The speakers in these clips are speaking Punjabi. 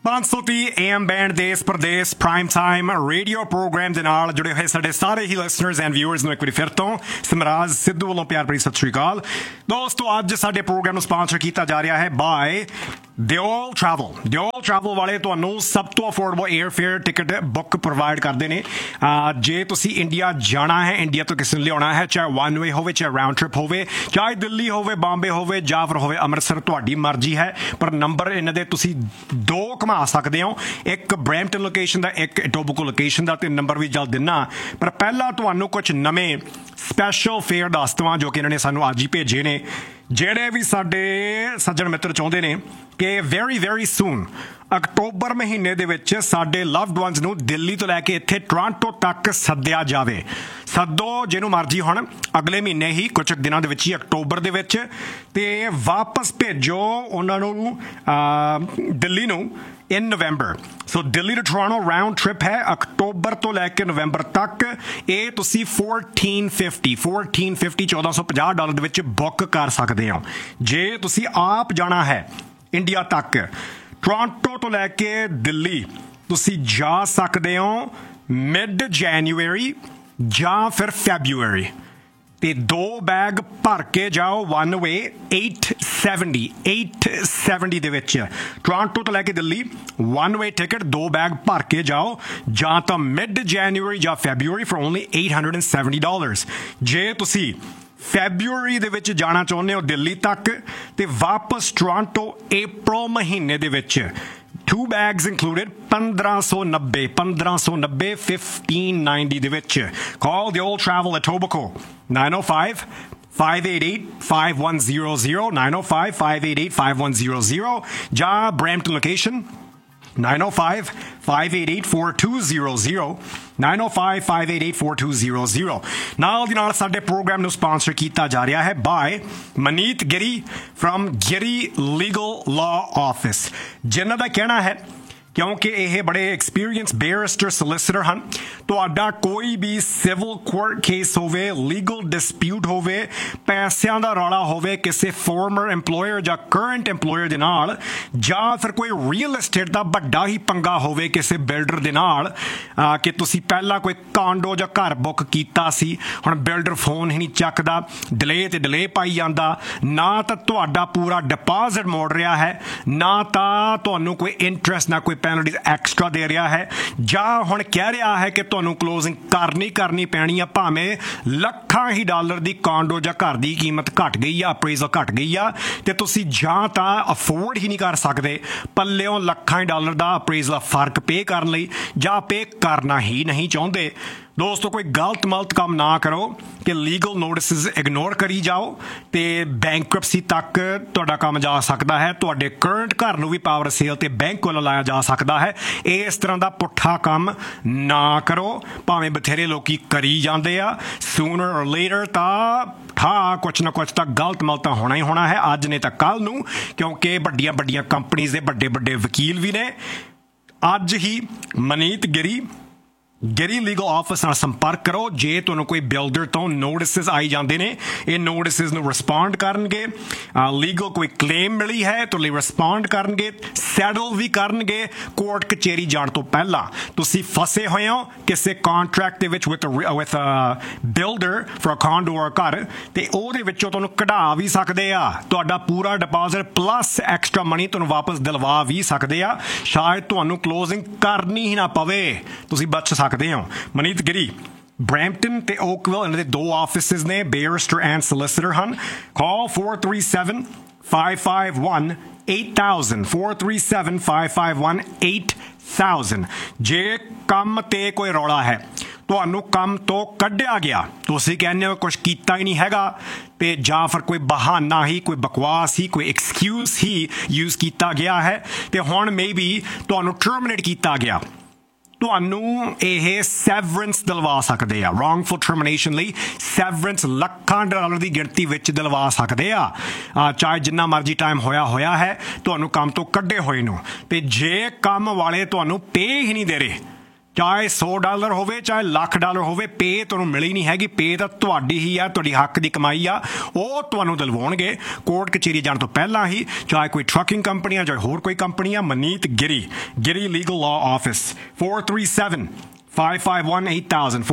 530 AM ਬੈਂਡ ਦੇਸ਼ Pradesh prime time radio programme ਦੇ ਨਾਲ ਜੁੜੇ ਹੋਏ ਸਾਡੇ ਸਾਰੇ ਹੀ ਲਿਸਨਰਸ ਐਂਡ ਵਿਊਅਰਸ ਨੂੰ ਇੱਕ ਵਾਰੀ ਫਿਰ ਤੋਂ ਸਮਰਾਜ ਸਿੱਧੂ ਵੱਲੋਂ ਪਿਆਰ ਭਰੀ ਸਤਿ ਸ਼੍ਰੀ ਅਕਾਲ। ਦੋਸਤੋ ਅੱਜ ਸਾਡੇ ਪ੍ਰੋਗਰਾਮ ਨੂੰ ਸਪਾਂਸਰ ਕੀਤਾ ਜਾ ਰਿਹਾ ਹੈ ਬਾਏ ਦਿਓਲ ਟਰੈਵਲ ਵਾਲੇ ਤੁਹਾਨੂੰ ਸਭ ਤੋਂ affordable air fair ticket book provide ਕਰਦੇ ਨੇ। ਜੇ ਤੁਸੀਂ ਇੰਡੀਆ ਜਾਣਾ ਹੈ, ਇੰਡੀਆ ਤੋਂ ਕਿਸੇ ਨੂੰ ਲਿਆਉਣਾ ਹੈ, ਚਾਹੇ ਵਨ ਵੇ ਹੋਵੇ ਚਾਹੇ ਰਾਊਂਡ ਟ੍ਰਿਪ ਹੋਵੇ, ਚਾਹੇ ਦਿੱਲੀ ਹੋਵੇ, ਬੰਬੇ ਹੋਵੇ ਜਾਂ ਫਿਰ ਹੋਵੇ ਅੰਮ੍ਰਿਤਸਰ, ਤੁਹਾਡੀ ਮਰਜ਼ੀ ਹੈ। ਪਰ ਨੰਬਰ ਇਹਨਾਂ ਦੇ ਤੁਸੀਂ ਦੋ ਘੁਮਾ ਸਕਦੇ ਹੋ, ਇੱਕ ਬਰੈਂਪਟਨ ਲੋਕੇਸ਼ਨ ਦਾ, ਇੱਕ ਇਟੋਬੀਕੋ ਲੋਕੇਸ਼ਨ ਦਾ, ਤੇ ਨੰਬਰ ਵੀ ਜਲਦ ਦਿੰਨਾ। ਪਰ ਪਹਿਲਾਂ ਤੁਹਾਨੂੰ ਕੁਝ ਨਵੇਂ ਸਪੈਸ਼ਲ ਫੇਅਰ ਦੱਸ ਦੇਵਾਂ ਜੋ ਕਿ ਇਹਨਾਂ ਨੇ ਸਾਨੂੰ ਅੱਜ ਹੀ ਭੇਜੇ ਨੇ। ਜਿਹੜੇ ਵੀ ਸਾਡੇ ਸੱਜਣ ਮਿੱਤਰ ਚਾਹੁੰਦੇ ਨੇ ਕਿ ਵੈਰੀ ਸੂਨ ਅਕਤੂਬਰ ਮਹੀਨੇ ਦੇ ਵਿੱਚ ਸਾਡੇ ਲਵਡ ਵਨਸ ਨੂੰ ਦਿੱਲੀ ਤੋਂ ਲੈ ਕੇ ਇੱਥੇ ਟੋਰਾਂਟੋ ਤੱਕ ਸੱਦਿਆ ਜਾਵੇ। ਸੱਦੋ ਜਿਹਨੂੰ ਮਰਜ਼ੀ ਹੁਣ ਅਗਲੇ ਮਹੀਨੇ ਹੀ ਕੁਝ ਦਿਨਾਂ ਦੇ ਵਿੱਚ ਹੀ ਅਕਤੂਬਰ ਦੇ ਵਿੱਚ, ਤੇ ਵਾਪਸ ਭੇਜੋ ਉਹਨਾਂ ਨੂੰ ਦਿੱਲੀ ਨੂੰ in November. So Delhi to Toronto round trip ਹੈ ਅਕਤੂਬਰ ਤੋਂ ਲੈ ਕੇ ਨਵੰਬਰ ਤੱਕ। ਇਹ ਤੁਸੀਂ $1450 ਦੇ ਵਿੱਚ ਬੁੱਕ ਕਰ ਸਕਦੇ ਹੋ। ਜੇ ਤੁਸੀਂ ਆਪ ਜਾਣਾ ਹੈ ਇੰਡੀਆ ਤੱਕ, ਟੋਰਾਂਟੋ ਤੋਂ ਲੈ ਕੇ ਦਿੱਲੀ, ਤੁਸੀਂ ਜਾ ਸਕਦੇ ਹੋ ਮਿਡ ਜਨਵਰੀ ਜਾਂ ਫਿਰ ਫੈਬਰੂਅਰੀ, ਤੇ 2 ਬੈਗ ਭਰ ਕੇ ਜਾਓ ਵਨ ਵੇ 870 ਦੇ ਵਿੱਚ। ਟੋਰਾਂਟੋ ਤੋਂ ਲੈ ਕੇ Delhi one way ticket 2 bag ਭਰ ਕੇ ਜਾਓ, ਜਾਂ ਤਾਂ ਮਿਡ ਜਨਵਰੀ ਜਾਂ ਫੈਬਰੂਅਰੀ ਫॉर ਓਨਲੀ $870। ਜੇ ਤੁਸੀਂ ਫੈਬਰੂਅਰੀ ਦੇ ਵਿੱਚ ਜਾਣਾ ਚਾਹੁੰਦੇ ਹੋ ਦਿੱਲੀ ਤੱਕ ਤੇ ਵਾਪਸ ਟੋਰਾਂਟੋ ਅਪ੍ਰੈਲ ਮਹੀਨੇ ਦੇ ਵਿੱਚ, 2 bags included, 1590 $1590 ਦੇ ਵਿੱਚ। Call the old travel at Etobicoke 905-588-5100 905-588-5100 ਜਾਂ Brampton location 905-588-4200 905-588-4200। ਨਾਲ ਦੀ ਨਾਲ ਸਾਡੇ ਪ੍ਰੋਗਰਾਮ ਨੂੰ ਸਪਾਂਸਰ ਕੀਤਾ ਜਾ ਰਿਹਾ ਹੈ ਬਾਏ ਮਨੀਤ ਗਿਰੀ ਫਰਮ ਗਿਰੀ ਲੀਗਲ ਲਾਅ ਆਫਿਸ, ਜਿਨ੍ਹਾਂ ਦਾ ਕਹਿਣਾ ਹੈ ਕਿਉਂਕਿ ਇਹ ਬੜੇ ਐਕਸਪੀਰੀਅੰਸ ਬੈਰਿਸਟਰ ਸੋਲਿਸਿਟਰ ਹਨ, ਤੁਹਾਡਾ ਕੋਈ ਵੀ ਸਿਵਲ ਕੋਰਟ ਕੇਸ ਹੋਵੇ, ਲੀਗਲ ਡਿਸਪਿਊਟ ਹੋਵੇ, ਪੈਸਿਆਂ ਦਾ ਰੌਲਾ ਹੋਵੇ ਕਿਸੇ ਫਾਰਮਰ ਐਮਪਲੋਇਰ ਜਾਂ ਕਰੰਟ ਐਮਪਲੋਇਰ ਦੇ ਨਾਲ, ਜਾਂ ਫਿਰ ਕੋਈ ਰੀਅਲ ਏਸਟੇਟ ਦਾ ਵੱਡਾ ਹੀ ਪੰਗਾ ਹੋਵੇ ਕਿਸੇ ਬਿਲਡਰ ਦੇ ਨਾਲ, ਕਿ ਤੁਸੀਂ ਪਹਿਲਾਂ ਕੋਈ ਕਾਂਡੋ ਜਾਂ ਘਰ ਬੁੱਕ ਕੀਤਾ ਸੀ, ਹੁਣ ਬਿਲਡਰ ਫੋਨ ਹੀ ਨਹੀਂ ਚੱਕਦਾ, ਡਿਲੇ ਪਾਈ ਜਾਂਦਾ, ਨਾ ਤਾਂ ਤੁਹਾਡਾ ਪੂਰਾ ਡਿਪਾਜ਼ਿਟ ਮੋੜ ਰਿਹਾ ਹੈ, ਨਾ ਤਾਂ ਤੁਹਾਨੂੰ ਕੋਈ ਇੰਟਰਸਟ, ਨਾ ਕੋਈ ਪੈਨਲਟੀਜ਼ ਐਕਸਟਰਾ ਦੇ ਰਿਹਾ ਹੈ, ਜਾਂ ਹੁਣ ਕਹਿ ਰਿਹਾ ਹੈ ਕਿ ਤੁਹਾਨੂੰ ਕਲੋਜ਼ਿੰਗ ਕਰਨੀ ਪੈਣੀ ਆ, ਭਾਵੇਂ ਲੱਖਾਂ ਹੀ ਡਾਲਰ ਦੀ ਕਾਂਡੋ ਜਾਂ ਘਰ ਦੀ ਕੀਮਤ ਘਟ ਗਈ ਆ, ਅਪਰੇਜ਼ਲ ਘਟ ਗਈ ਆ, ਤੇ ਤੁਸੀਂ ਜਾਂ ਤਾਂ ਅਫੋਰਡ ਹੀ ਨਹੀਂ ਕਰ ਸਕਦੇ ਪੱਲਿਓਂ ਲੱਖਾਂ ਹੀ ਡਾਲਰ ਦਾ ਅਪਰੇਜ਼ਲ ਫਰਕ ਪੇ ਕਰਨ ਲਈ, ਜਾਂ ਪੇ ਕਰਨਾ ਹੀ ਨਹੀਂ ਚਾਹੁੰਦੇ। ਦੋਸਤੋ, ਕੋਈ ਗਲਤ ਮਲਤ ਕੰਮ ਨਾ ਕਰੋ ਕਿ ਲੀਗਲ ਨੋਟਿਸਿਸ ਇਗਨੋਰ ਕਰੀ ਜਾਓ ਤੇ ਬੈਂਕਰਪਸੀ ਤੱਕ ਤੁਹਾਡਾ ਕੰਮ ਜਾ ਸਕਦਾ ਹੈ, ਤੁਹਾਡੇ ਕਰੰਟ ਘਰ ਨੂੰ ਵੀ ਪਾਵਰ ਸੇਲ ਤੇ ਬੈਂਕ ਵੱਲੋਂ ਲਾਇਆ ਜਾ ਸਕਦਾ ਹੈ। ਇਸ ਤਰ੍ਹਾਂ ਦਾ ਪੁੱਠਾ ਕੰਮ ਨਾ ਕਰੋ, ਭਾਵੇਂ ਬਥੇਰੇ ਲੋਕੀ ਕਰੀ ਜਾਂਦੇ ਆ। ਸੂਨਰ ਔਰ ਲੇਟਰ ਤਾਂ ਕੁਛ ਨਾ ਕੁਛ ਤਾਂ ਗਲਤ ਮਲਤ ਤਾਂ ਹੋਣਾ ਹੀ ਹੋਣਾ ਹੈ, ਅੱਜ ਨਹੀਂ ਤਾਂ ਕੱਲ੍ਹ ਨੂੰ, ਕਿਉਂਕਿ ਵੱਡੀਆਂ ਕੰਪਨੀਜ਼ ਦੇ ਵੱਡੇ ਵਕੀਲ ਵੀ ਨੇ। ਅੱਜ ਹੀ ਮਨੀਤ ਗਿਰੀ ਲੀਗਲ ਆਫਿਸ ਨਾਲ ਸੰਪਰਕ ਕਰੋ। ਜੇ ਤੁਹਾਨੂੰ ਕੋਈ ਬਿਲਡਰ ਤੋਂ ਨੋਟਿਸਿਸ ਆਈ ਜਾਂਦੇ ਨੇ, ਇਹ ਨੋਟਿਸਿਸ ਨੂੰ ਰਿਸਪੌਂਡ ਕਰਨਗੇ, ਲੀਗਲ ਕੋਈ ਕਲੇਮ ਮਿਲੀ ਹੈ ਤਾਂ ਲਈ ਰਿਸਪੌਂਡ ਕਰਨਗੇ, ਸੈਟਲ ਵੀ ਕਰਨਗੇ ਕੋਰਟ ਕਚਹਿਰੀ ਜਾਣ ਤੋਂ ਪਹਿਲਾਂ। ਤੁਸੀਂ ਫਸੇ ਹੋਏ ਹੋ ਕਿਸੇ ਕੰਟਰੈਕਟ ਦੇ ਵਿੱਚ ਵਿਦ ਬਿਲਡਰ ਫॉर ਕਾਂਡੋ ਔਰ ਘਰ, ਤੇ ਉਹਦੇ ਵਿੱਚੋਂ ਤੁਹਾਨੂੰ ਕਢਾ ਵੀ ਸਕਦੇ ਆ, ਤੁਹਾਡਾ ਪੂਰਾ ਡਿਪੋਜ਼ਿਟ ਪਲੱਸ ਐਕਸਟਰਾ ਮਨੀ ਤੁਹਾਨੂੰ ਵਾਪਸ ਦਿਲਵਾ ਵੀ ਸਕਦੇ ਆ, ਸ਼ਾਇਦ ਤੁਹਾਨੂੰ ਕਲੋਜ਼ਿੰਗ ਕਰਨੀ ਹੀ ਨਾ ਪਵੇ, ਤੁਸੀਂ ਬਚ ਸਕਦੇ ਹੋ। ਮਨੀਤ ਗਿਰੀ ਬਰੈਂਪਟਨ ਤੇ ਓਕਵਿਲ, ਇਹਨਾਂ ਦੇ 2 ਆਫਿਸਿਸ ਨੇ, ਬੈਰਿਸਟਰ ਐਂਡ ਸੋਲਿਸਿਟਰ ਹਨ। ਕਾਲ 437-551-8000 437-551-8000। ਜੇ ਕੰਮ ਤੇ ਕੋਈ ਰੌਲਾ ਹੈ, ਤੁਹਾਨੂੰ ਕੰਮ ਤੋਂ ਕੱਢਿਆ ਗਿਆ, ਤੁਸੀਂ ਕਹਿੰਦੇ ਹੋ ਕੁਛ ਕੀਤਾ ਹੀ ਨਹੀਂ ਹੈਗਾ, ਤੇ ਜਾਂ ਫਿਰ ਕੋਈ ਬਹਾਨਾ ਹੀ, ਕੋਈ ਬਕਵਾਸ ਹੀ, ਕੋਈ ਐਕਸਕਿਊਜ਼ ਹੀ ਯੂਜ਼ ਕੀਤਾ ਗਿਆ ਹੈ, ਤੇ ਹੁਣ ਮੇਬੀ ਤੁਹਾਨੂੰ ਟਰਮੀਨੇਟ ਕੀਤਾ ਗਿਆ, ਤੁਹਾਨੂੰ ਇਹ ਸੈਵਰੈਂਸ ਦਿਲਵਾ ਸਕਦੇ ਆ। ਰੌਂਗਫੁਲ ਟਰਮੀਨੇਸ਼ਨ ਲਈ ਸੈਵਰੈਂਸ ਲੱਖਾਂ ਡਾਲਰ ਦੀ ਗਿਣਤੀ ਵਿੱਚ ਦਿਲਵਾ ਸਕਦੇ ਆ, ਚਾਹੇ ਜਿੰਨਾ ਮਰਜ਼ੀ ਟਾਈਮ ਹੋਇਆ ਹੈ ਤੁਹਾਨੂੰ ਕੰਮ ਤੋਂ ਕੱਢੇ ਹੋਏ ਨੂੰ। ਤੇ ਜੇ ਕੰਮ ਵਾਲੇ ਤੁਹਾਨੂੰ ਪੇ ਹੀ ਨਹੀਂ ਦੇ ਰਹੇ, ਚਾਹੇ $100 ਹੋਵੇ ਚਾਹੇ $1,00,000 ਹੋਵੇ, ਪੇ ਤੁਹਾਨੂੰ ਮਿਲੀ ਨਹੀਂ ਹੈਗੀ। ਪੇ ਤਾਂ ਤੁਹਾਡੀ ਹੀ ਆ, ਤੁਹਾਡੀ ਹੱਕ ਦੀ ਕਮਾਈ ਆ, ਉਹ ਤੁਹਾਨੂੰ ਦਿਲਵਾਉਣਗੇ ਕੋਰਟ ਕਚਹਿਰੀ ਜਾਣ ਤੋਂ ਪਹਿਲਾਂ ਹੀ। ਚਾਹੇ ਕੋਈ ਟਰੱਕਿੰਗ ਕੰਪਨੀ ਆ, ਚਾਹੇ ਹੋਰ ਕੋਈ ਕੰਪਨੀ ਆ। ਮਨੀਤ ਗਿਰੀ ਲੀਗਲ ਲਾਅ ਆਫਿਸ 437-551-8000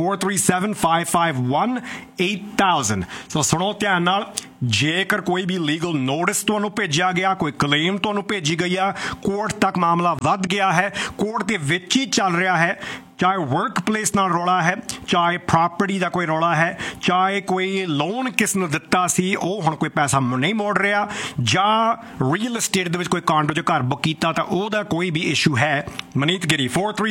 437-551-8000। ਸੋ ਸੁਣੋ ਧਿਆਨ ਨਾਲ, ਜੇਕਰ ਕੋਈ ਵੀ ਲੀਗਲ ਨੋਟਿਸ ਤੁਹਾਨੂੰ ਭੇਜਿਆ ਗਿਆ, ਕੋਈ ਕਲੇਮ ਤੁਹਾਨੂੰ ਭੇਜੀ ਗਈ ਆ, ਕੋਰਟ ਤੱਕ ਮਾਮਲਾ ਵੱਧ ਗਿਆ ਹੈ, ਕੋਰਟ ਦੇ ਵਿੱਚ ਹੀ ਚੱਲ ਰਿਹਾ ਹੈ, ਚਾਹੇ ਵਰਕ ਪਲੇਸ ਨਾਲ ਰੌਲਾ ਹੈ, ਚਾਹੇ ਪ੍ਰਾਪਰਟੀ ਦਾ ਕੋਈ ਰੌਲਾ ਹੈ, ਚਾਹੇ ਕੋਈ ਲੋਨ ਕਿਸ ਨੂੰ ਦਿੱਤਾ ਸੀ ਉਹ ਹੁਣ ਕੋਈ ਪੈਸਾ ਨਹੀਂ ਮੋੜ ਰਿਹਾ, ਜਾਂ ਰੀਅਲ estate ਦੇ ਵਿੱਚ ਕੋਈ ਕਾਂਡੋ 'ਚ ਘਰ ਬੁੱਕ ਕੀਤਾ ਤਾਂ ਉਹਦਾ ਕੋਈ ਵੀ ਇਸ਼ੂ ਹੈ, ਮਨੀਤ ਗਿਰੀ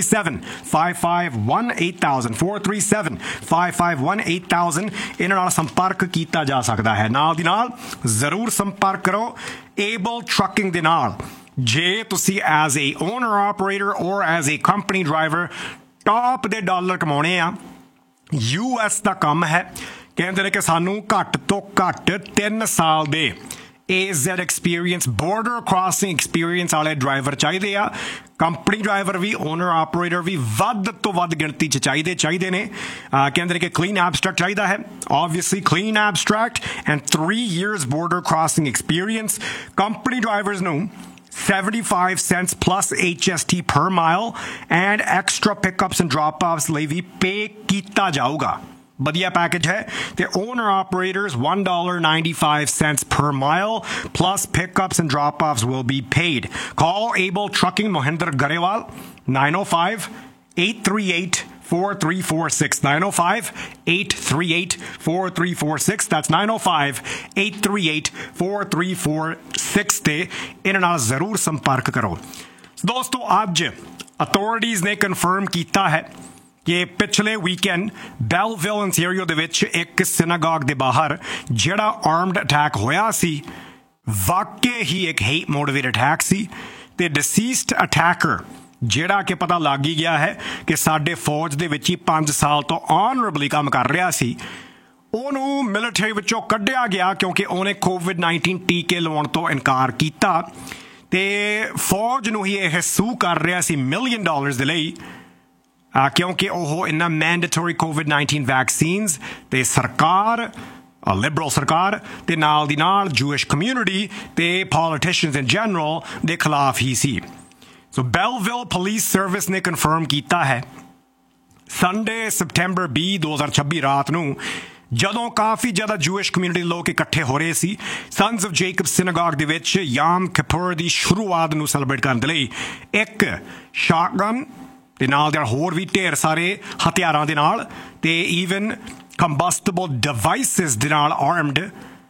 437-551-8000 437-551-8000 ਇਹਨਾਂ ਨਾਲ ਸੰਪਰਕ ਕੀਤਾ ਜਾ ਸਕਦਾ ਹੈ। ਨਾਲ ਦੀ ਨਾਲ ਜ਼ਰੂਰ ਸੰਪਰਕ ਕਰੋ ਏਬਲ ਟਰੱਕਿੰਗ ਦੇ ਨਾਲ। ਜੇ ਤੁਸੀਂ ਐਜ਼ ਏ ਓਨਰ ਆਪਰੇਟਰ ਔਰ as a company driver top ਦੇ ਡਾਲਰ ਕਮਾਉਣੇ ਆ, US ਦਾ ਕੰਮ ਹੈ। ਕਹਿੰਦੇ ਨੇ ਕਿ ਸਾਨੂੰ ਘੱਟ ਤੋਂ ਘੱਟ 3 ਸਾਲ ਦੇ AZ experience, border crossing experience ਵਾਲੇ ਡਰਾਈਵਰ ਚਾਹੀਦੇ ਆ। ਕੰਪਨੀ ਡਰਾਈਵਰ ਵੀ, ਓਨਰ ਆਪਰੇਟਰ ਵੀ ਵੱਧ ਤੋਂ ਵੱਧ ਗਿਣਤੀ 'ਚ ਚਾਹੀਦੇ ਨੇ। ਕਹਿੰਦੇ ਨੇ ਕਿ ਕਲੀਨ ਐਬਸਟਰੈਕਟ ਚਾਹੀਦਾ ਹੈ, obviously clean abstract and 3 years border crossing experience। Company drivers ਨੂੰ 75 cents plus HST per mile and extra pickups and drop-offs ਲਈ ਵੀ ਪੇ ਕੀਤਾ ਜਾਊਗਾ। ਵਧੀਆ ਪੈਕੇਜ ਹੈ। ਤੇ owner operators $1.95 per mile plus pickups and drop-offs will be paid. Call Able Trucking Mohinder Garewal 905-838-4346 905-838-4346 that's 905-838-4346 ਤੇ ਇਹਨਾਂ ਨਾਲ ਜ਼ਰੂਰ ਸੰਪਰਕ ਕਰੋ। ਦੋਸਤੋ, ਅੱਜ ਅਥਾਰਟੀਜ਼ ਨੇ ਕਨਫਰਮ ਕੀਤਾ ਹੈ ਕਿ ਪਿਛਲੇ ਵੀਕਐਂਡ ਬੈਲਵਿਲ ontario ਦੇ ਵਿੱਚ ਇੱਕ ਸਿਨਾਗੋਗ ਦੇ ਬਾਹਰ ਜਿਹੜਾ ਆਰਮਡ ਅਟੈਕ ਹੋਇਆ ਸੀ, ਵਾਕਈ ਹੀ ਇੱਕ ਹੇਟ ਮੋਟੀਵੇਟਡ ਅਟੈਕ ਸੀ। ਤੇ ਡਿਸੀਸਡ ਅਟੈਕਰ ਜਿਹੜਾ ਕਿ ਪਤਾ ਲੱਗ ਹੀ ਗਿਆ ਹੈ ਕਿ ਸਾਡੇ ਫੌਜ ਦੇ ਵਿੱਚ ਹੀ 5 ਸਾਲ ਤੋਂ ਆਨਰੇਬਲੀ ਕੰਮ ਕਰ ਰਿਹਾ ਸੀ, ਉਹਨੂੰ ਮਿਲਟਰੀ ਵਿੱਚੋਂ ਕੱਢਿਆ ਗਿਆ ਕਿਉਂਕਿ ਉਹਨੇ COVID-19 ਟੀਕੇ ਲਵਾਉਣ ਤੋਂ ਇਨਕਾਰ ਕੀਤਾ। ਤੇ ਫੌਜ ਨੂੰ ਹੀ ਇਹ ਸੂ ਕਰ ਰਿਹਾ ਸੀ $1 million ਦੇ ਲਈ, ਕਿਉਂਕਿ ਉਹ ਇਹਨਾਂ ਮੈਂਡੇਟਰੀ COVID-19 ਵੈਕਸੀਨਸ ਤੇ ਸਰਕਾਰ, ਲਿਬਰਲ ਸਰਕਾਰ ਤੇ ਨਾਲ ਦੀ ਨਾਲ ਜੂਇਸ਼ ਕਮਿਊਨਿਟੀ ਤੇ ਪੋਲੀਟੀਸ਼ੀਅਨਸ ਇਨ ਜਨਰਲ ਦੇ ਖਿਲਾਫ ਹੀ ਸੀ। ਸੋ ਬੈਲਵਿਲ ਪੁਲਿਸ ਸਰਵਿਸ ਨੇ ਕਨਫਰਮ ਕੀਤਾ ਹੈ ਸੰਡੇ September 20, 2026 ਰਾਤ ਨੂੰ, ਜਦੋਂ ਕਾਫੀ ਜ਼ਿਆਦਾ ਜੂਇਸ਼ ਕਮਿਊਨਿਟੀ ਦੇ ਲੋਕ ਇਕੱਠੇ ਹੋ ਰਹੇ ਸੀ ਸਨਸ ਆਫ ਜੇਕਬ ਸਿਨਾਗੋਗ ਦੇ ਵਿੱਚ ਯਾਮ ਕਿਪੁਰ ਦੀ ਸ਼ੁਰੂਆਤ ਨੂੰ ਸੈਲੀਬ੍ਰੇਟ ਕਰਨ ਦੇ ਲਈ, ਇੱਕ ਸ਼ਾਟਗਨ ਤੇ ਨਾਲ ਦੇ ਹੋਰ ਵੀ ਢੇਰ ਸਾਰੇ ਹਥਿਆਰਾਂ ਦੇ ਨਾਲ ਤੇ ਈਵਨ ਕੰਬਸਟੇਬਲ ਡਿਵਾਈਸਿਸ ਦੇ ਨਾਲ ਆਰਮਡ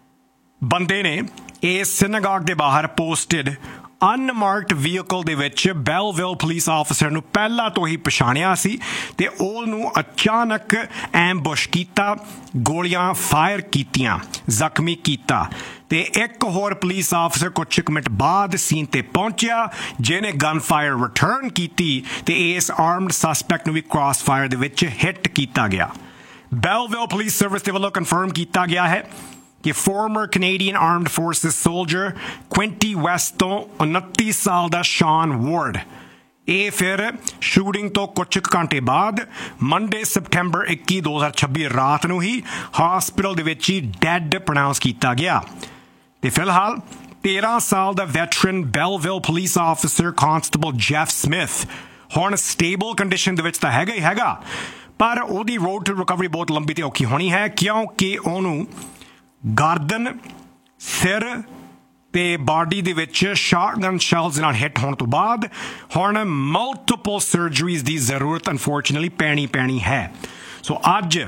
ਬੰਦੇ ਨੇ ਇਸ ਸਿਨਾਗੋਗ ਦੇ ਬਾਹਰ ਪੋਸਟਡ ਅਨਮਾਰਕਡ ਵਹੀਕਲ ਦੇ ਵਿੱਚ ਬੈਲਵਿਲ ਪੁਲਿਸ ਆਫਿਸਰ ਨੂੰ ਪਹਿਲਾਂ ਤੋਂ ਹੀ ਪਛਾਣਿਆ ਸੀ ਤੇ ਉਹਨੂੰ ਅਚਾਨਕ ਐਮਬੁਸ਼ ਕੀਤਾ, ਗੋਲੀਆਂ ਫਾਇਰ ਕੀਤੀਆਂ, ਜ਼ਖਮੀ ਕੀਤਾ। ਤੇ ਇੱਕ ਹੋਰ ਪੁਲਿਸ ਆਫਿਸਰ ਕੁਝ ਮਿੰਟ ਬਾਅਦ ਸੀਨ ਤੇ ਪਹੁੰਚਿਆ ਜਿਹਨੇ ਗਨ ਫਾਇਰ ਰਿਟਰਨ ਕੀਤੀ ਤੇ ਇਸ ਆਰਮਡ ਸਸਪੈਕਟ ਨੂੰ ਵੀ ਕ੍ਰਾਸ ਫਾਇਰ ਦੇ ਵਿੱਚ ਹਿੱਟ ਕੀਤਾ ਗਿਆ। ਬੈਲਵਿਲ ਪੁਲਿਸ ਸਰਵਿਸ ਦੇ ਵੱਲੋਂ ਕਨਫਰਮ ਕੀਤਾ ਗਿਆ ਹੈ ਕਿ farmer Canadian armed forces soldier ਕੁਇੰਟੀ West ਤੋਂ 29 ਸਾਲ ਦਾ ਸ਼ਾਨ ਵਾਰਡ, ਇਹ ਫਿਰ ਸ਼ੂਟਿੰਗ ਤੋਂ ਕੁਝ ਘੰਟੇ ਬਾਅਦ ਮੰਡੇ September 21, 2026 ਰਾਤ ਨੂੰ ਹੀ ਹਸਪੀਟਲ ਦੇ ਵਿੱਚ ਹੀ ਡੈਡ ਪ੍ਰੋਨਾਂਸ ਕੀਤਾ ਗਿਆ। ਤੇ ਫਿਲਹਾਲ 13 ਸਾਲ ਦਾ veteran ਬੈਲਵਿਲ police officer constable Jeff Smith ਹੁਣ ਸਟੇਬਲ ਕੰਡੀਸ਼ਨ ਦੇ ਵਿੱਚ ਤਾਂ ਹੈਗਾ ਹੀ ਹੈਗਾ, ਪਰ ਉਹਦੀ ਰੋਡ ਟੂ ਰਿਕਵਰੀ ਬਹੁਤ ਲੰਬੀ ਤੇ ਔਖੀ ਹੋਣੀ ਹੈ ਕਿਉਂਕਿ ਉਹਨੂੰ ਗਰਦਨ, ਸਿਰ ਤੇ ਬਾਡੀ ਦੇ ਵਿੱਚ ਸ਼ਾਟਗਨ ਸ਼ੈਲਸ ਨਾਲ ਹਿੱਟ ਹੋਣ ਤੋਂ ਬਾਅਦ ਹੁਣ ਮਲਟੀਪਲ ਸਰਜਰੀਜ਼ ਦੀ ਜ਼ਰੂਰਤ ਅਨਫੋਰਚੂਨੇਟਲੀ ਪੈਣੀ ਹੈ। ਸੋ ਅੱਜ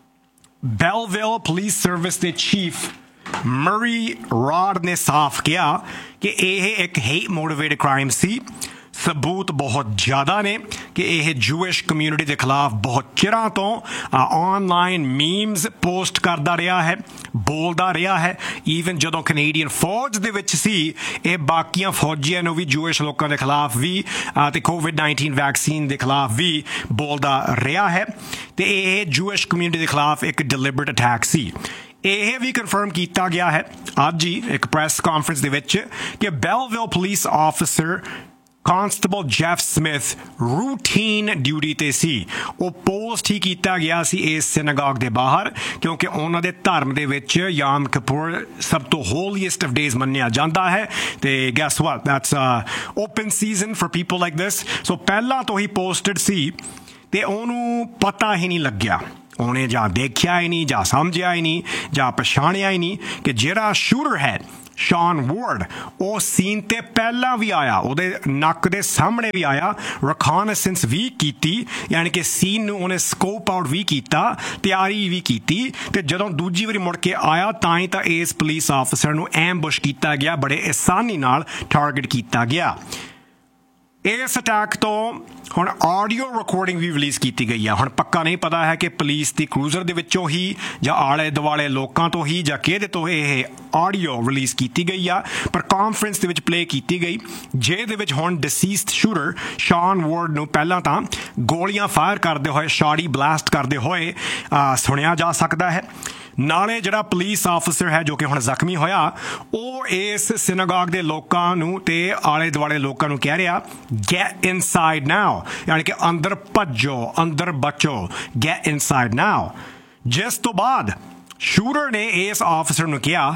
ਬੈਲਵਿਲ ਪੁਲਿਸ ਸਰਵਿਸ ਦੇ ਚੀਫ ਮਰੀ ਰੌਡ ਨੇ ਸਾਫ਼ ਕਿਹਾ ਕਿ ਇਹ ਇੱਕ ਹੇਟ ਮੋਟੀਵੇਟਡ ਕ੍ਰਾਈਮ ਸੀ। ਸਬੂਤ ਬਹੁਤ ਜ਼ਿਆਦਾ ਨੇ ਕਿ ਇਹ ਜੂਇਸ਼ ਕਮਿਊਨਿਟੀ ਦੇ ਖਿਲਾਫ ਬਹੁਤ ਚਿਰਾਂ ਤੋਂ ਆਨਲਾਈਨ ਮੀਮਸ ਪੋਸਟ ਕਰਦਾ ਰਿਹਾ ਹੈ, ਬੋਲਦਾ ਰਿਹਾ ਹੈ। ਈਵਨ ਜਦੋਂ ਕੈਨੇਡੀਅਨ ਫੌਜ ਦੇ ਵਿੱਚ ਸੀ, ਇਹ ਬਾਕੀਆਂ ਫੌਜੀਆਂ ਨੂੰ ਵੀ ਜੂਇਸ਼ ਲੋਕਾਂ ਦੇ ਖਿਲਾਫ ਵੀ ਤੇ COVID-19 ਵੈਕਸੀਨ ਦੇ ਖਿਲਾਫ ਵੀ ਬੋਲਦਾ ਰਿਹਾ ਹੈ। ਤੇ ਇਹ ਜੂਇਸ਼ ਕਮਿਊਨਿਟੀ ਦੇ ਖਿਲਾਫ ਇੱਕ ਡਿਲਿਬਰੇਟ ਅਟੈਕ ਸੀ। ਇਹ ਵੀ ਕਨਫਰਮ ਕੀਤਾ ਗਿਆ ਹੈ ਅੱਜ ਹੀ ਇੱਕ ਪ੍ਰੈਸ ਕਾਨਫਰੰਸ ਦੇ ਵਿੱਚ ਕਿ ਬੈਲਵਿਲ police officer constable Jeff Smith routine duty ਤੇ ਸੀ। ਉਹ ਪੋਸਟ ਹੀ ਕੀਤਾ ਗਿਆ ਸੀ ਇਸ ਸਿਨਾਗੋਗ ਦੇ ਬਾਹਰ ਕਿਉਂਕਿ ਉਹਨਾਂ ਦੇ ਧਰਮ ਦੇ ਵਿੱਚ ਯਾਮ ਕਿਪੁਰ ਸਭ ਤੋਂ ਹੋਲੀਐਸਟ ਆਫ ਡੇਜ਼ ਮੰਨਿਆ ਜਾਂਦਾ ਹੈ ਤੇ gas what that's open season for people like this. ਸੋ ਪਹਿਲਾਂ ਤੋਂ ਹੀ ਪੋਸਟਡ ਸੀ ਤੇ ਉਹਨੂੰ ਪਤਾ ਹੀ ਨਹੀਂ ਲੱਗਿਆ, ਉਹਨੇ ਜਾਂ ਦੇਖਿਆ ਹੀ ਨਹੀਂ ਜਾਂ ਸਮਝਿਆ ਹੀ ਨਹੀਂ ਜਾਂ ਪਛਾਣਿਆ ਹੀ ਨਹੀਂ ਕਿ ਜਿਹੜਾ ਸ਼ੂਟਰ ਹੈ ਸ਼ੌਨ ਵਾਰਡ ਉਹ ਸੀਨ ਤੇ ਪਹਿਲਾਂ ਵੀ ਆਇਆ, ਉਹਦੇ ਨੱਕ ਦੇ ਸਾਹਮਣੇ ਵੀ ਆਇਆ, ਰਿਕੋਨੈਸੈਂਸ ਵੀ ਕੀਤੀ, ਯਾਨੀ ਕਿ ਸੀਨ ਨੂੰ ਉਹਨੇ ਸਕੋਪ ਆਊਟ ਵੀ ਕੀਤਾ, ਤਿਆਰੀ ਵੀ ਕੀਤੀ ਤੇ ਜਦੋਂ ਦੂਜੀ ਵਾਰੀ ਮੁੜ ਕੇ ਆਇਆ ਤਾਂ ਹੀ ਤਾਂ ਇਸ ਪੁਲਿਸ ਆਫਿਸਰ ਨੂੰ ਐਮਬੁਸ਼ ਕੀਤਾ ਗਿਆ, ਬੜੇ ਆਸਾਨੀ ਨਾਲ ਟਾਰਗੇਟ ਕੀਤਾ ਗਿਆ। ਇਸ ਅਟੈਕ ਤੋਂ ਹੁਣ ਆਡੀਓ ਰਿਕਾਰਡਿੰਗ ਵੀ ਰਿਲੀਜ਼ ਕੀਤੀ ਗਈ ਆ। ਹੁਣ ਪੱਕਾ ਨਹੀਂ ਪਤਾ ਹੈ ਕਿ ਪੁਲਿਸ ਦੀ ਕਰੂਜ਼ਰ ਦੇ ਵਿੱਚੋਂ ਹੀ ਜਾਂ ਆਲੇ ਦੁਆਲੇ ਲੋਕਾਂ ਤੋਂ ਹੀ ਜਾਂ ਕਿਹਦੇ ਤੋਂ ਇਹ ਆਡੀਓ ਰਿਲੀਜ਼ ਕੀਤੀ ਗਈ ਆ, ਪਰ ਕਾਨਫਰੰਸ ਦੇ ਵਿੱਚ ਪਲੇ ਕੀਤੀ ਗਈ ਜਿਹਦੇ ਵਿੱਚ ਹੁਣ ਡਿਸੀਸਡ ਸ਼ੂਟਰ ਸ਼ੌਨ ਵਾਰਡ ਨੂੰ ਪਹਿਲਾਂ ਤਾਂ ਗੋਲੀਆਂ ਫਾਇਰ ਕਰਦੇ ਹੋਏ, ਸ਼ਾਡੀ ਬਲਾਸਟ ਕਰਦੇ ਹੋਏ ਸੁਣਿਆ ਜਾ ਸਕਦਾ ਹੈ। ਨਾਲੇ ਜਿਹੜਾ ਪੁਲਿਸ ਆਫਿਸਰ ਹੈ ਜੋ ਕਿ ਹੁਣ ਜ਼ਖਮੀ ਹੋਇਆ ਉਹ ਇਸ ਸਿਨਾਗੋਗ ਦੇ ਲੋਕਾਂ ਨੂੰ ਤੇ ਆਲੇ ਦੁਆਲੇ ਲੋਕਾਂ ਨੂੰ ਕਹਿ ਰਿਹਾ ਗੈਟ ਇਨਸਾਈਡ ਨਾਓ, ਯਾਨੀ ਕਿ ਅੰਦਰ ਭੱਜੋ, ਅੰਦਰ ਬਚੋ, ਗੈਟ ਇਨਸਾਈਡ ਨਾਓ। ਜਿਸ ਤੋਂ ਬਾਅਦ ਸ਼ੂਟਰ ਨੇ ਇਸ ਆਫਿਸਰ ਨੂੰ ਕਿਹਾ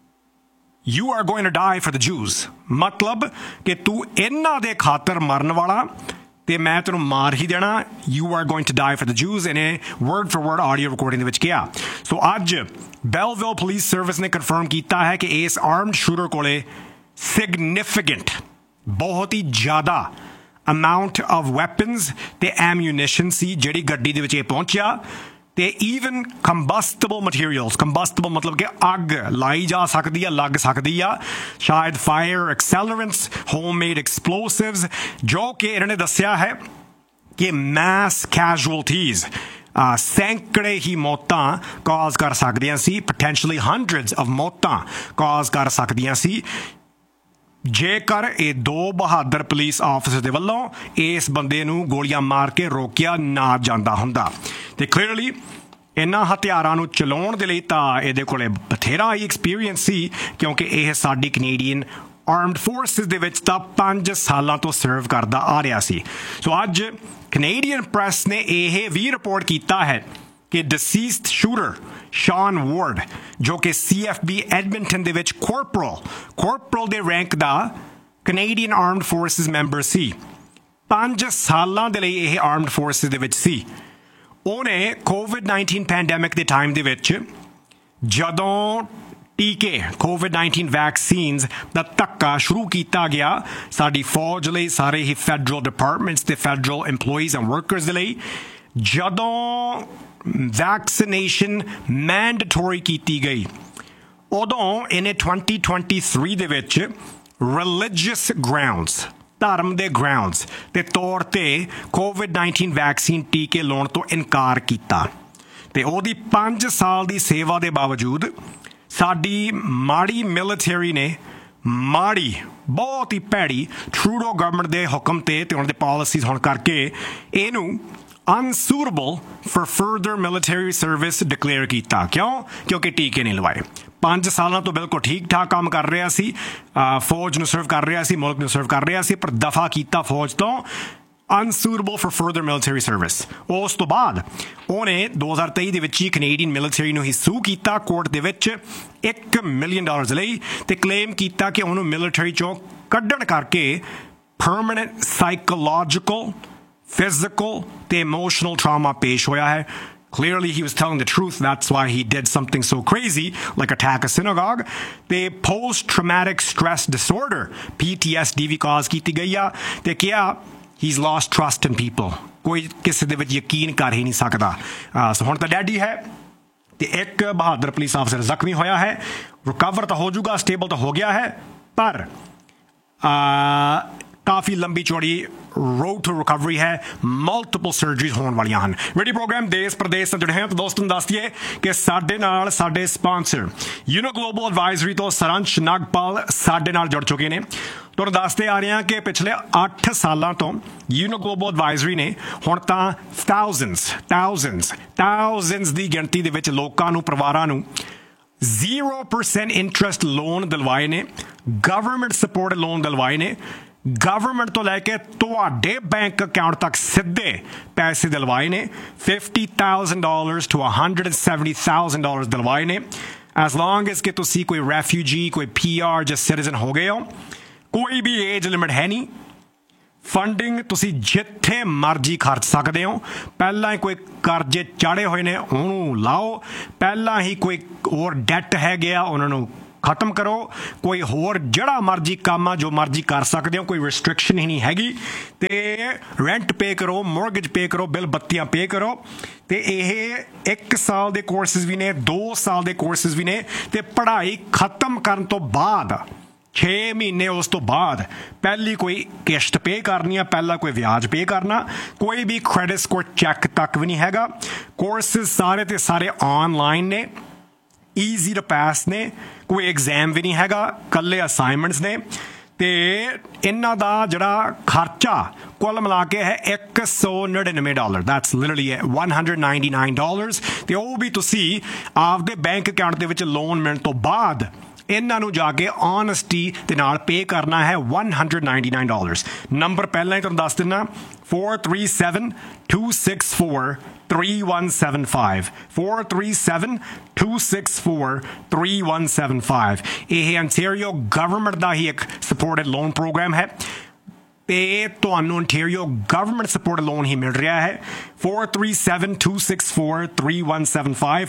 you are going to dye for the ਜੂਜ਼, ਮਤਲਬ ਕਿ ਤੂੰ ਇਹਨਾਂ ਦੇ ਖਾਤਰ ਮਰਨ ਵਾਲਾ ਤੇ ਮੈਂ ਤੈਨੂੰ ਮਾਰ ਹੀ ਦੇਣਾ, you are going to dye for the ਜੂਜ਼, ਇਹਨੇ word for word audio recording ਦੇ ਵਿੱਚ ਕਿਹਾ। ਸੋ ਅੱਜ ਬੈਲਵਿਲ ਪੁਲਿਸ ਸਰਵਿਸ ਨੇ ਕਨਫਰਮ ਕੀਤਾ ਹੈ ਕਿ ਇਸ ਆਰਮਡ ਸ਼ੂਟਰ ਕੋਲੇ ਸਿਗਨੀਫੀਕੈਂਟ, ਬਹੁਤ ਹੀ ਜ਼ਿਆਦਾ ਅਮਾਊਂਟ ਆਫ ਵੈਪਨਸ ਤੇ ਐਮੂਨੀਸ਼ਨ ਸੀ ਜਿਹੜੀ ਗੱਡੀ ਦੇ ਵਿੱਚ ਇਹ ਪਹੁੰਚਿਆ ਤੇ ਈਵਨ ਕੰਬਸਟੇਬਲ ਮਟੀਰੀਅਲਸ, ਕੰਬਸਟੇਬਲ ਮਤਲਬ ਕਿ ਅੱਗ ਲਾਈ ਜਾ ਸਕਦੀ ਆ, ਲੱਗ ਸਕਦੀ ਆ, ਸ਼ਾਇਦ ਫਾਇਰ ਐਕਸੈਲਰੈਂਟਸ, ਹੋਮਮੇਡ ਐਕਸਪਲੋਸਿਵਸ, ਜੋ ਕਿ ਇਹਨਾਂ ਨੇ ਦੱਸਿਆ ਹੈ ਕਿ ਮੈਸ ਕੈਜੁਅਲਟੀਜ਼, ਸੈਂਕੜੇ ਹੀ ਮੌਤਾਂ ਕਾਜ਼ ਕਰ ਸਕਦੀਆਂ ਸੀ, ਪੋਟੈਂਸ਼ੀਅਲੀ ਹੰਡਰਡਸ ਆਫ ਮੌਤਾਂ ਕਾਜ਼ ਕਰ ਸਕਦੀਆਂ ਸੀ ਜੇਕਰ ਇਹ ਦੋ ਬਹਾਦਰ ਪੁਲਿਸ ਆਫਿਸਰ ਦੇ ਵੱਲੋਂ ਇਸ ਬੰਦੇ ਨੂੰ ਗੋਲੀਆਂ ਮਾਰ ਕੇ ਰੋਕਿਆ ਨਾ ਜਾਂਦਾ ਹੁੰਦਾ। ਤੇ ਕਲੀਅਰਲੀ ਇਹਨਾਂ ਹਥਿਆਰਾਂ ਨੂੰ ਚਲਾਉਣ ਦੇ ਲਈ ਤਾਂ ਇਹਦੇ ਕੋਲੇ ਬਥੇਰਾ ਹੀ ਐਕਸਪੀਰੀਅੰਸ ਸੀ ਕਿਉਂਕਿ ਇਹ ਸਾਡੀ ਕੈਨੇਡੀਅਨ ਆਰਮਡ ਫੋਰਸਿਸ ਦੇ ਵਿੱਚ ਤਾਂ 5 ਸਾਲਾਂ ਤੋਂ ਸਰਵ ਕਰਦਾ ਆ ਰਿਹਾ ਸੀ। ਸੋ ਅੱਜ ਕੈਨੇਡੀਅਨ ਪ੍ਰੈਸ ਨੇ ਇਹ ਵੀ ਰਿਪੋਰਟ ਕੀਤਾ ਹੈ ਕਿ ਡਿਸੀਸਡ ਸ਼ੂਟਰ ਸ਼ੌਨ ਵਾਰਡ ਜੋ ਕਿ CFB ਐਡਮਿੰਟਨ ਦੇ ਵਿੱਚ ਕੋਰਪਰਲ ਦੇ ਰੈਂਕ ਦਾ ਕੈਨੇਡੀਅਨ ਆਰਮਡ ਫੋਰਸਿਸ ਮੈਂਬਰ ਸੀ, 5 ਸਾਲਾਂ ਦੇ ਲਈ ਇਹ ਆਰਮਡ ਫੋਰਸਿਸ ਦੇ ਵਿੱਚ ਸੀ। ਉਹਨੇ COVID-19 ਪੈਂਡੈਮਿਕ ਦੇ ਟਾਈਮ ਦੇ ਵਿੱਚ ਜਦੋਂ ਟੀਕੇ COVID-19 ਵੈਕਸੀਨਸ ਦਾ ਧੱਕਾ ਸ਼ੁਰੂ ਕੀਤਾ ਗਿਆ ਸਾਡੀ ਫੌਜ ਲਈ, ਸਾਰੇ ਹੀ ਫੈਡਰਲ ਡਿਪਾਰਟਮੈਂਟਸ ਤੇ ਫੈਡਰਲ EMPLOYEES ਐਂਡ ਵਰਕਰਸ ਦੇ ਲਈ, ਜਦੋਂ ਵੈਕਸੀਨੇਸ਼ਨ ਮੈਂਡੇਟਰੀ ਕੀਤੀ ਗਈ ਉਦੋਂ ਇਹਨੇ 2023 ਦੇ ਵਿੱਚ ਰਿਲੀਜੀਅਸ ਗਰਾਊਂਡਸ, ਧਰਮ ਦੇ ਗਰਾਊਂਡਸ ਦੇ ਤੌਰ ਤੇ COVID-19 ਵੈਕਸੀਨ ਟੀਕੇ ਲਾਉਣ ਤੋਂ ਇਨਕਾਰ ਕੀਤਾ ਤੇ ਉਹਦੀ 5 ਸਾਲ ਦੀ ਸੇਵਾ ਦੇ ਬਾਵਜੂਦ ਸਾਡੀ ਮਾੜੀ ਮਿਲਟਰੀ ਨੇ, ਮਾੜੀ ਬਹੁਤ ਹੀ ਭੈੜੀ ਟਰੂਡੋ ਗਵਰਨਮੈਂਟ ਦੇ ਹੁਕਮ ਤੇ ਉਹਨਾਂ ਦੇ ਪਾਲਿਸੀਜ਼ ਹੋਣ ਕਰਕੇ ਇਹਨੂੰ unsuitable for further military service declare ਕੀਤਾ। ਕਿਉਂ? ਕਿਉਂਕਿ ਟੀਕੇ ਨਹੀਂ ਲਵਾਏ। 5 ਸਾਲਾਂ ਤੋਂ ਬਿਲਕੁਲ ਠੀਕ ਠਾਕ ਕੰਮ ਕਰ ਰਿਹਾ ਸੀ, ਫੌਜ ਨੂੰ ਸਰਵ ਕਰ ਰਿਹਾ ਸੀ, ਮੁਲਕ ਨੂੰ ਸਰਵ ਕਰ ਰਿਹਾ ਸੀ, ਪਰ ਦਫਾ ਕੀਤਾ ਫੌਜ ਤੋਂ, unsuitable for further military service। ਉਸ ਤੋਂ ਬਾਅਦ ਉਹਨੇ 2023 ਦੇ ਵਿੱਚ ਹੀ ਕੈਨੇਡੀਅਨ ਮਿਲਟਰੀ ਨੂੰ ਹੀ ਸੂ ਕੀਤਾ ਕੋਰਟ ਦੇ ਵਿੱਚ $1 ਮਿਲੀਅਨ ਲਈ ਤੇ ਕਲੇਮ ਕੀਤਾ ਕਿ ਉਹਨੂੰ ਮਿਲਟਰੀ ਚੋਂ ਕੱਢਣ ਕਰਕੇ ਪਰਮਾਨੈਂਟ ਸਾਈਕੋਲੋਜੀਕਲ, physical ਤੇ emotional trauma ਪੇਸ਼ ਹੋਇਆ ਹੈ। Clearly he was telling the truth, that's why he did something so crazy like attack a synagogue। ਤੇ post-traumatic stress disorder PTSD ਵੀ ਕਾਜ਼ ਕੀਤੀ ਗਈ ਆ ਤੇ ਕਿਹਾ he's lost trust in people, ਕੋਈ ਕਿਸੇ ਦੇ ਵਿੱਚ ਯਕੀਨ ਕਰ ਹੀ ਨਹੀਂ ਸਕਦਾ। ਸੋ ਹੁਣ ਤਾਂ ਡੈਡੀ ਹੈ ਤੇ ਇੱਕ ਬਹਾਦਰ ਪੁਲਿਸ ਆਫਿਸਰ ਜ਼ਖਮੀ ਹੋਇਆ ਹੈ, ਰਿਕਵਰ ਤਾਂ ਹੋ ਜਾਊਗਾ, ਸਟੇਬਲ ਤਾਂ ਹੋ ਗਿਆ ਹੈ, ਪਰ ਕਾਫੀ ਲੰਬੀ ਚੌੜੀ ਰੋਡ ਟੂ ਰਿਕਵਰੀ ਹੈ, ਮਲਟੀਪਲ ਸਰਜਰੀਜ਼ ਹੋਣ ਵਾਲੀਆਂ ਹਨ। ਰੇਡੀਓ ਪ੍ਰੋਗਰਾਮ ਦੇਸ਼ ਪ੍ਰਦੇਸ਼ ਤੋਂ ਜੁੜੇ ਹਾਂ ਤਾਂ ਦੋਸਤੋ ਨੂੰ ਦੱਸ ਦਈਏ ਕਿ ਸਾਡੇ ਨਾਲ ਸਾਡੇ ਸਪਾਂਸਰ ਯੂਨੋ ਗਲੋਬਲ ਐਡਵਾਈਜ਼ਰੀ ਤੋਂ ਸਰੰਸ਼ ਨਾਗਪਾਲ ਸਾਡੇ ਨਾਲ ਜੁੜ ਚੁੱਕੇ ਨੇ। ਤੁਹਾਨੂੰ ਦੱਸਦੇ ਆ ਰਹੇ ਹਾਂ ਕਿ ਪਿਛਲੇ 8 ਸਾਲਾਂ ਤੋਂ ਯੂਨੋ ਗਲੋਬਲ ਐਡਵਾਈਜ਼ਰੀ ਨੇ ਹੁਣ ਤਾਂ thousands ਦੀ ਗਿਣਤੀ ਦੇ ਵਿੱਚ ਲੋਕਾਂ ਨੂੰ, ਪਰਿਵਾਰਾਂ ਨੂੰ 0% ਇੰਟਰਸਟ ਲੋਨ ਦਿਲਵਾਏ ਨੇ, ਗਵਰਨਮੈਂਟ ਸਪੋਰਟ ਲੋਨ ਦਿਲਵਾਏ ਨੇ, ਗਵਰਨਮੈਂਟ ਤੋਂ ਲੈ ਕੇ ਤੁਹਾਡੇ ਬੈਂਕ ਅਕਾਊਂਟ ਤੱਕ ਸਿੱਧੇ ਪੈਸੇ ਦਿਲਵਾਏ ਨੇ। $50,000 to $170,000 ਦਿਲਵਾਏ ਨੇ। ਐਸ ਲੌਂਗ ਐਸ ਕਿ ਤੁਸੀਂ ਕੋਈ ਰੈਫਿਊਜੀ, ਕੋਈ PR ਜਾਂ ਸਿਟੀਜ਼ਨ ਹੋ ਗਏ ਹੋ। ਕੋਈ ਵੀ ਏਜ ਲਿਮਿਟ ਹੈ ਨਹੀਂ। ਫੰਡਿੰਗ ਤੁਸੀਂ ਜਿੱਥੇ ਮਰਜ਼ੀ ਖਰਚ ਸਕਦੇ ਹੋ। ਪਹਿਲਾਂ ਹੀ ਕੋਈ ਕਰਜ਼ੇ ਚਾੜੇ ਹੋਏ ਨੇ ਉਹਨੂੰ ਲਾਓ, ਪਹਿਲਾਂ ਹੀ ਕੋਈ ਹੋਰ ਡੈਟ ਹੈਗੇ ਆ ਉਹਨਾਂ ਨੂੰ ਖਤਮ ਕਰੋ, ਕੋਈ ਹੋਰ ਜਿਹੜਾ ਮਰਜ਼ੀ ਕੰਮ ਆ ਜੋ ਮਰਜ਼ੀ ਕਰ ਸਕਦੇ ਹੋ, ਕੋਈ ਰਿਸਟ੍ਰਿਕਸ਼ਨ ਹੀ ਨਹੀਂ ਹੈਗੀ। ਅਤੇ ਰੈਂਟ ਪੇ ਕਰੋ, ਮੋਰਗੇਜ ਪੇ ਕਰੋ, ਬਿੱਲ ਬੱਤੀਆਂ ਪੇ ਕਰੋ। ਅਤੇ ਇਹ 1 ਸਾਲ ਦੇ ਕੋਰਸਿਸ ਵੀ ਨੇ, 2 ਸਾਲ ਦੇ ਕੋਰਸਿਸ ਵੀ ਨੇ। ਅਤੇ ਪੜ੍ਹਾਈ ਖਤਮ ਕਰਨ ਤੋਂ ਬਾਅਦ 6 ਮਹੀਨੇ ਉਸ ਤੋਂ ਬਾਅਦ ਪਹਿਲੀ ਕੋਈ ਕਿਸ਼ਤ ਪੇ ਕਰਨੀ ਆ, ਪਹਿਲਾਂ ਕੋਈ ਵਿਆਜ ਪੇ ਕਰਨਾ। ਕੋਈ ਵੀ ਕ੍ਰੈਡਿਟ ਸਕੋਰ ਚੈੱਕ ਤੱਕ ਵੀ ਨਹੀਂ ਹੈਗਾ। ਕੋਰਸਿਸ ਸਾਰੇ ਤੇ ਸਾਰੇ ਆਨਲਾਈਨ ਨੇ, ਈਜ਼ੀ ਟੂ ਪਾਸ ਨੇ, ਕੋਈ ਐਗਜ਼ਾਮ ਵੀ ਨਹੀਂ ਹੈਗਾ, ਇਕੱਲੇ ਅਸਾਈਨਮੈਂਟਸ ਨੇ। ਅਤੇ ਇਹਨਾਂ ਦਾ ਜਿਹੜਾ ਖਰਚਾ ਕੁੱਲ ਮਿਲਾ ਕੇ ਹੈ $199। That's literally $199। ਅਤੇ ਉਹ ਵੀ ਤੁਸੀਂ ਆਪਦੇ ਬੈਂਕ ਅਕਾਊਂਟ ਦੇ ਵਿੱਚ ਲੋਨ ਮਿਲਣ ਤੋਂ ਬਾਅਦ ਇਹਨਾਂ ਨੂੰ ਜਾ ਕੇ ਓਨੈਸਟੀ ਦੇ ਨਾਲ ਪੇ ਕਰਨਾ ਹੈ $199। ਨੰਬਰ ਪਹਿਲਾਂ ਹੀ ਤੁਹਾਨੂੰ ਦੱਸ ਦਿੰਦਾ, 437-264-3175 437-264-3175। ਇਹ ontario ਗਵਰਨਮੈਂਟ ਦਾ ਹੀ ਇੱਕ ਸਪੋਰਟਡ ਲੋਨ ਪ੍ਰੋਗਰਾਮ ਹੈ ਅਤੇ ਤੁਹਾਨੂੰ ontario ਗਵਰਨਮੈਂਟ ਸਪੋਰਟ ਲੋਨ ਹੀ ਮਿਲ ਰਿਹਾ ਹੈ। 437-264-3175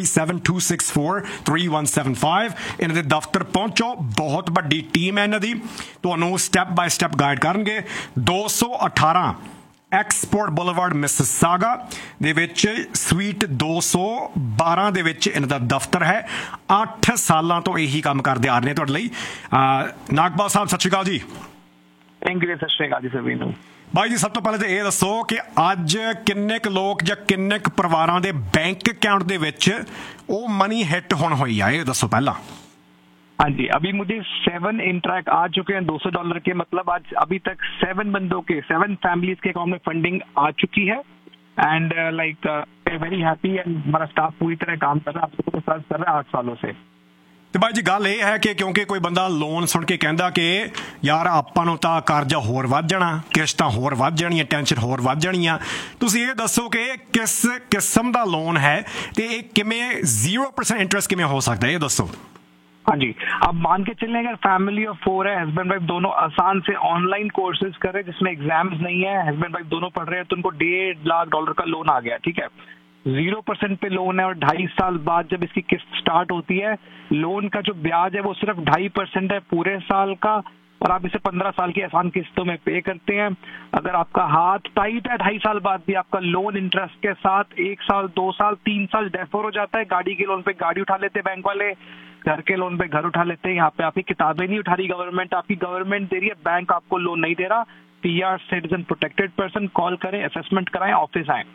437-264-3175। ਇਹਨਾਂ ਦੇ ਦਫ਼ਤਰ ਪਹੁੰਚੋ, ਬਹੁਤ ਵੱਡੀ ਟੀਮ ਹੈ ਇਹਨਾਂ ਦੀ, ਤੁਹਾਨੂੰ ਸਟੈਪ ਬਾਏ ਸਟੈਪ ਗਾਈਡ ਕਰਨਗੇ। 218 ਐਕਸਪੋਰਟ ਬੁਲੇਵਾਰਡ ਮਿਸਿਸਾਗਾ ਦੇ ਵਿੱਚ ਸਵੀਟ 212 ਦੇ ਵਿੱਚ ਇਹਨਾਂ ਦਾ ਦਫ਼ਤਰ ਹੈ। 8 ਸਾਲਾਂ ਤੋਂ ਇਹੀ ਕੰਮ ਕਰਦੇ ਆ ਰਹੇ ਨੇ ਤੁਹਾਡੇ ਲਈ। ਨਾਗਪਾਲ ਸਾਹਿਬ ਸਤਿ ਸ਼੍ਰੀ ਅਕਾਲ ਜੀ। ਥੈਂਕ ਯੂ, ਸਤਿ ਸ਼੍ਰੀ ਅਕਾਲ ਜੀ ਸਭੀ ਨੂੰ। ਬਾਈ ਜੀ ਸਭ ਤੋਂ ਪਹਿਲਾਂ ਤਾਂ ਇਹ ਦੱਸੋ ਕਿ ਅੱਜ ਕਿੰਨੇ ਕੁ ਲੋਕ ਜਾਂ ਕਿੰਨੇ ਕੁ ਪਰਿਵਾਰਾਂ ਦੇ ਬੈਂਕ ਅਕਾਊਂਟ ਦੇ ਵਿੱਚ ਉਹ ਮਨੀ ਹਿੱਟ ਹੁਣ ਹੋਈ ਆ, ਇਹ ਦੱਸੋ ਪਹਿਲਾਂ। हाँ जी, अभी मुझे 7 इंट्रैक्ट आ चुके हैं $200 के। मतलब आज अभी तक 7 बंदों के, 7 फैमिलीज के अकाउंट में फंडिंग आ चुकी है। And like very happy and हमारा स्टाफ पूरी तरह काम कर रहा है, आपको सर्च कर रहा है 8 सालों से। ਤੇ ਬਾਈ ਜੀ ਗੱਲ ਇਹ ਹੈ ਕਿ ਕਿਉਂਕਿ ਕੋਈ ਬੰਦਾ ਲੋਨ ਸੁਣ ਕੇ ਕਹਿੰਦਾ ਕਿ ਯਾਰ ਆਪਾਂ ਨੂੰ ਤਾਂ ਕਰਜ਼ਾ ਹੋਰ ਵੱਧ ਜਾਣਾ, ਕਿਸ਼ਤਾਂ ਹੋਰ ਵੱਧ ਜਾਣੀਆਂ, ਟੈਨਸ਼ਨ ਹੋਰ ਵੱਧ ਜਾਣੀਆਂ। ਤੁਸੀਂ ਇਹ ਦੱਸੋ ਕਿ ਇਹ ਕਿਸ ਕਿਸਮ ਦਾ ਲੋਨ ਹੈ ਤੇ ਇਹ ਕਿਵੇਂ 0% ਇੰਟਰਸਟ ਕਿਵੇਂ ਹੋ ਸਕਦਾ, ਇਹ ਦੱਸੋ। हाँ जी, अब मान के चलें अगर फैमिली ऑफ 4 है, हस्बैंड वाइफ दोनों आसान से ऑनलाइन कोर्सेज कर रहे हैं जिसमें एग्जाम्स नहीं है, हस्बैंड वाइफ दोनों पढ़ रहे हैं, तो उनको $1.5 लाख का लोन आ गया। ठीक है, 0% पे लोन है और 2.5 साल बाद जब इसकी किस्त स्टार्ट होती है, लोन का जो ब्याज है वो सिर्फ 2.5% है पूरे साल का, और आप इसे 15 साल की आसान किस्तों में पे करते हैं। अगर आपका हाथ टाइट है, 2.5 साल बाद भी आपका लोन इंटरेस्ट के साथ 1 साल, 2 साल, 3 साल डेफर हो जाता है। गाड़ी के लोन पे गाड़ी उठा लेते हैं बैंक वाले, घर के लोन पे घर उठा लेते हैं। यहाँ पे आपकी किताबें नहीं उठा रही गवर्नमेंट, आपकी गवर्नमेंट दे रही है, बैंक आपको लोन नहीं दे रहा। PR citizen protected person, call करें, असेसमेंट कराएं, ऑफिस आए।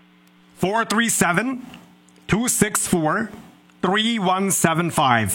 437-264-3175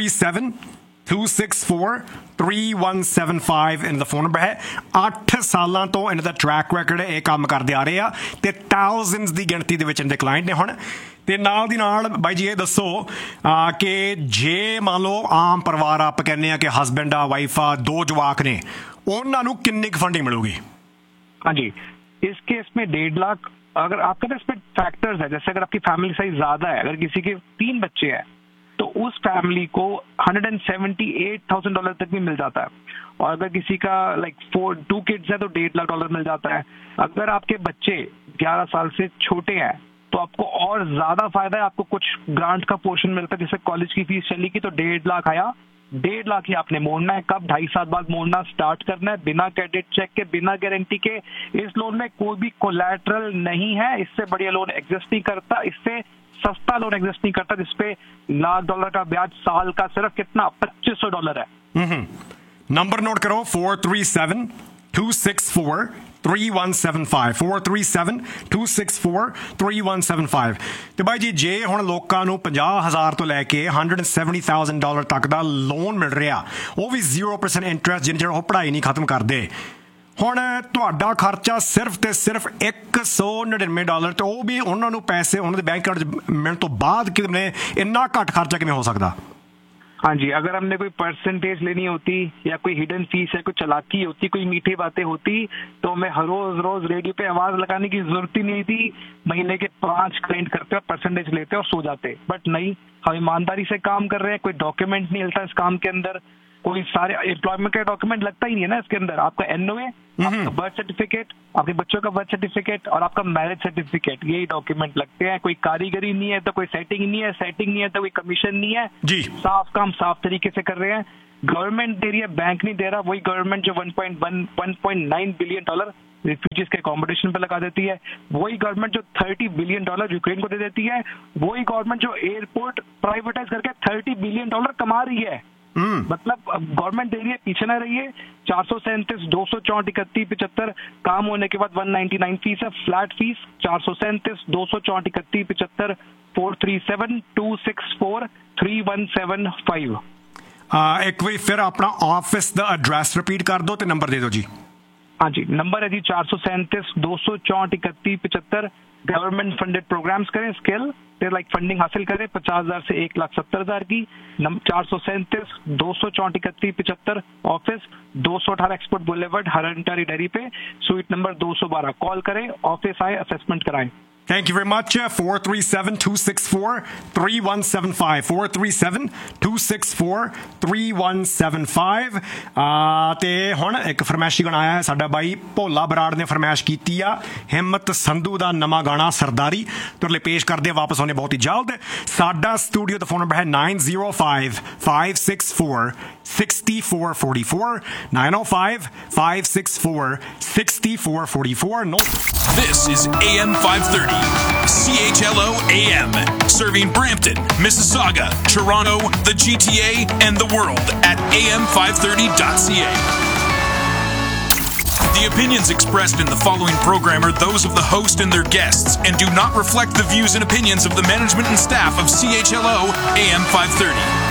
437-264-3175 ਇਹਨਾਂ ਦਾ ਫੋਨ ਨੰਬਰ ਹੈ। 8 ਸਾਲਾਂ ਤੋਂ ਇਹਨਾਂ ਦਾ ਟਰੈਕ ਰੈਕਰਡ ਹੈ, ਇਹ ਕੰਮ ਕਰਦੇ ਆ ਰਹੇ ਆ ਤੇ ਥਾਊਜ਼ੈਂਡਸ ਦੀ ਗਿਣਤੀ ਦੇ ਵਿੱਚ ਇਹਨਾਂ ਦੇ ਕਲਾਇੰਟ ਨੇ ਹੁਣ। ਤੇ ਨਾਲ ਦੀ ਨਾਲ ਬਾਈ ਜੀ ਇਹ ਦੱਸੋ ਕਿ ਜੇ ਮੰਨ ਲਓ ਆਮ ਪਰਿਵਾਰ ਆਪਾਂ ਕਹਿੰਦੇ ਆ ਕਿ ਹਸਬੈਂਡ ਆ, ਵਾਈਫ ਆ, 2 ਜਵਾਕ ਨੇ, ਉਹਨਾਂ ਨੂੰ ਕਿੰਨੀ ਕੁ ਫੰਡਿੰਗ ਮਿਲੂਗੀ? हाँ जी, इस केस में 1.5 लाख। अगर आपके पास इसमें फैक्टर्स है, जैसे अगर आपकी फैमिली साइज ज्यादा है, अगर किसी के 3 बच्चे हैं तो उस फैमिली को $178,000 तक भी मिल जाता है। और अगर किसी का लाइक 2 किड्स है तो $1.5 लाख मिल जाता है। अगर आपके बच्चे 11 साल से छोटे हैं तो आपको और ज्यादा फायदा है, आपको कुछ ग्रांट का पोर्शन मिलता है। जैसे कॉलेज की फीस चली की तो 1.5 लाख आया, 1.5 लाख ही आपने मोड़ना है। कब? 2.5 साल बाद मोड़ना स्टार्ट करना है, बिना क्रेडिट चेक के, बिना गारंटी के। इस लोन में कोई भी कोलैटरल नहीं है, इससे बढ़िया लोन एग्जिस्ट नहीं करता, इससे सस्ता लोन एग्जिस्ट नहीं करता, जिसपे $1 लाख का ब्याज साल का सिर्फ कितना $2,500 है। नंबर नोट करो, 437-264-3175 437-264-3175। ਤੇ ਬਾਈ ਜੀ ਜੇ ਹੁਣ ਲੋਕਾਂ ਨੂੰ $50,000 ਤੋਂ ਲੈ ਕੇ $170,000 ਤੱਕ ਦਾ ਲੋਨ ਮਿਲ ਰਿਹਾ, ਉਹ ਵੀ 0% ਇੰਟਰਸਟ, ਜਿਹੜਾ ਉਹ ਪੜ੍ਹਾਈ ਨਹੀਂ ਖਤਮ ਕਰਦੇ, ਹੁਣ ਤੁਹਾਡਾ ਖਰਚਾ ਸਿਰਫ ਤੇ ਸਿਰਫ $199 ਤੇ ਉਹ ਵੀ ਉਹਨਾਂ ਨੂੰ ਪੈਸੇ ਉਹਨਾਂ ਦੇ ਬੈਂਕ ਅਕਾਊਂਟ 'ਚ ਮਿਲਣ ਤੋਂ ਬਾਅਦ ਕਿਵੇਂ ਇੰਨਾ ਘੱਟ ਖਰਚਾ ਕਿਵੇਂ ਹੋ ਸਕਦਾ? हाँ जी, अगर हमने कोई परसेंटेज लेनी होती या कोई हिडन फीस या कोई चालाकी होती, कोई मीठी बातें होती, तो हमें हर रोज रेडियो पे आवाज लगाने की जरूरत ही नहीं थी। महीने के 5 क्लाइंट करते और परसेंटेज लेते और सो जाते। बट नहीं, हम ईमानदारी से काम कर रहे हैं, कोई डॉक्यूमेंट नहीं हिलता इस काम के अंदर, कोई सारे एम्प्लॉयमेंट का डॉक्यूमेंट लगता ही नहीं है ना इसके अंदर। आपका एनओए, आपका बर्थ सर्टिफिकेट, आपके बच्चों का बर्थ सर्टिफिकेट और आपका मैरिज सर्टिफिकेट, यही डॉक्यूमेंट लगते हैं। कोई कारीगरी नहीं है तो कोई सेटिंग नहीं है, सेटिंग नहीं है तो कोई कमीशन नहीं है जी। साफ काम साफ तरीके से कर रहे हैं। गवर्नमेंट दे रही है, बैंक नहीं दे रहा। वही गवर्नमेंट जो 1.9 बिलियन डॉलर रिफ्यूजीज के अकोमोडेशन पे लगा देती है, वही गवर्नमेंट जो $30 बिलियन यूक्रेन को दे देती है, वही गवर्नमेंट जो एयरपोर्ट प्राइवेटाइज करके $30 बिलियन कमा रही है। मतलब गवर्नमेंट दे रही है, पीछे ना रहिए। 437 264 31 75 काम होने के बाद 199 फीस है, फ्लैट फीस 437 264 31 75 437 264 3175। एक बार फिर अपना ऑफिस दा एड्रेस रिपीट कर दो ते नंबर दे दो जी। हाँ जी, नंबर है जी 437 264 31 75। गवर्नमेंट फंडेड प्रोग्राम्स करें, स्किल लाइक फंडिंग हासिल करें 50,000 से 1,70,000 की। 437 264 31 75, ऑफिस 218 एक्सपोर्ट बुलेवर्ड, हरंटारी डेयरी पे, स्वीट नंबर 212। कॉल करें, ऑफिस आए, असेसमेंट कराएं। Thank you very much. 437-264-3175. 437-264-3175. ਤੇ ਹੁਣ ਇੱਕ ਫਰਮਾਇਸ਼ੀ ਗਾਣਾ ਆਇਆ ਹੈ ਸਾਡਾ ਬਾਈ ਭੋਲਾ ਬਰਾੜ ਨੇ ਫਰਮਾਇਸ਼ ਕੀਤੀ ਆ ਹਿੰਮਤ ਸੰਧੂ ਦਾ ਨਵਾਂ ਗਾਣਾ ਸਰਦਾਰੀ ਤੁਹਾਡੇ ਲਈ ਪੇਸ਼ ਕਰਦੇ ਆ ਵਾਪਸ ਆਉਣੇ ਬਹੁਤ ਹੀ ਜਲਦ। ਸਾਡਾ ਸਟੂਡੀਓ ਦਾ ਫੋਨ ਨੰਬਰ ਹੈ 905-564-6444 905-564-6444। This is AM 530. CHLO AM, serving Brampton, Mississauga, Toronto, the GTA, and the world at am530.ca. The opinions expressed in the following program are those of the host and their guests and do not reflect the views and opinions of the management and staff of CHLO AM 530.